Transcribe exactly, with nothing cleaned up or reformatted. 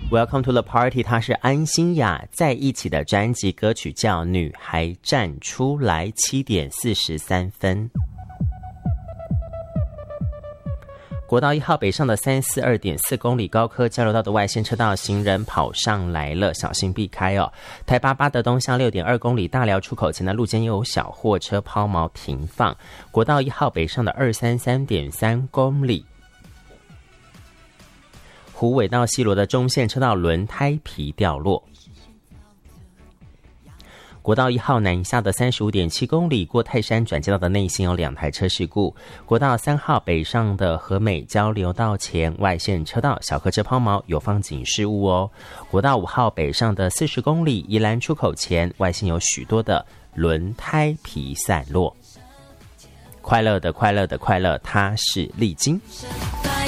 Welcome to the Party， 它是安心亚在一起的专辑歌曲，叫《女孩站出来》，七点四十三分。国道一号北上的三四二点四公里高科交流道的外线车道，行人跑上来了，小心避开哦。台八八的东向六点二公里大寮出口前的路肩又有小货车抛锚停放。国道一号北上的二三三点三公里。虎尾到西螺的中线车道轮胎皮掉落。国道一号南下的三十五点七公里过泰山转接道的内线有两台车事故。国道三号北上的和美交流道前外线车道小客车抛锚，有放警示物哦。国道五号北上的四十公里宜兰出口前外线有许多的轮胎皮散落。快乐的快乐的快乐，它是丽晶。